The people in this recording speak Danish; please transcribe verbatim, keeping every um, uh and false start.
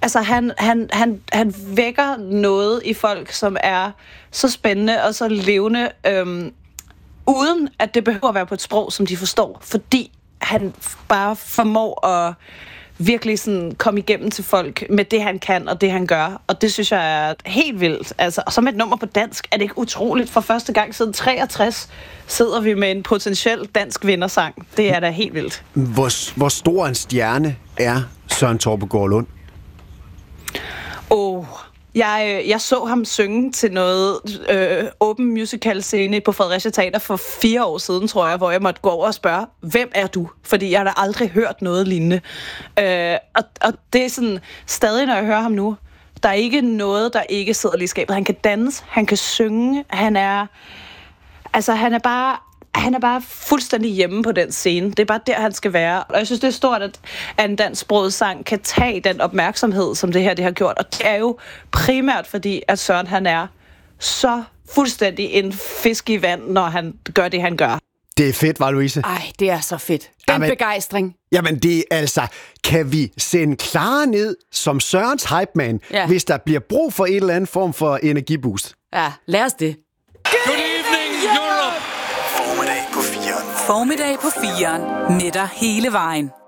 altså han, han, han, han vækker noget i folk, som er så spændende og så levende, øhm, uden at det behøver at være på et sprog, som de forstår, fordi han bare formår at virkelig sådan komme igennem til folk med det, han kan og det, han gør. Og det synes jeg er helt vildt. Altså, og så med et nummer på dansk, er det ikke utroligt? For første gang siden treogtres sidder vi med en potentiel dansk vindersang. Det er da helt vildt. Hvor, hvor stor en stjerne er Søren Torpegaard Lund? Åh... Oh. Jeg, jeg så ham synge til noget øh, open musical scene på Fredericia Teater for fire år siden, tror jeg, hvor jeg måtte gå over og spørge, hvem er du? Fordi jeg har da aldrig hørt noget lignende. Øh, og, og det er sådan, stadig når jeg hører ham nu, der er ikke noget, der ikke sidder lige i skabet. Han kan danse, han kan synge, han er, altså han er bare... Han er bare fuldstændig hjemme på den scene. Det er bare der, han skal være. Og jeg synes, det er stort, at en dansksproget sang kan tage den opmærksomhed, som det her det har gjort. Og det er jo primært fordi, at Søren han er så fuldstændig en fisk i vand, når han gør det, han gør. Det er fedt, var Louise? Ej, det er så fedt. Den jamen, begejstring. Jamen, det er altså... Kan vi sende Clara ned som Sørens hype man, ja. Hvis der bliver brug for en eller anden form for energiboost? Ja, lad os det. Good evening, Europe! Formiddag på firen. Formiddag på firen. Med dig hele vejen.